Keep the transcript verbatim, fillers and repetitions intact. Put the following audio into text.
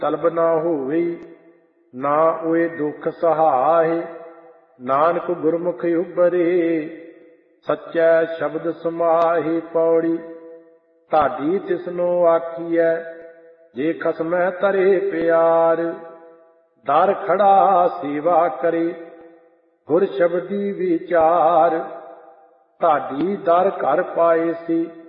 ਤਲਬ ਨਾ ਹੋਵੇ, ਨਾ ਓਏ ਦੁੱਖ ਸਹਾਏ। ਨਾਨਕ ਗੁਰਮੁਖ ਉਬਰੇ, ਸੱਚੈ ਸ਼ਬਦ ਸਮਾਹੀ। ਪੌੜੀ ਢਾਡੀ ਤਿਸਨੋ ਆਖੀਐ, ਜੇ ਖਸਮੈ ਤਰੇ ਪਿਆਰ। ਦਰ ਖੜਾ ਸੇਵਾ ਕਰੇ, ਗੁਰ ਸ਼ਬਦੀ ਵਿਚਾਰ। ਢਾਡੀ ਦਰ ਘਰ ਪਾਏ ਸੀ,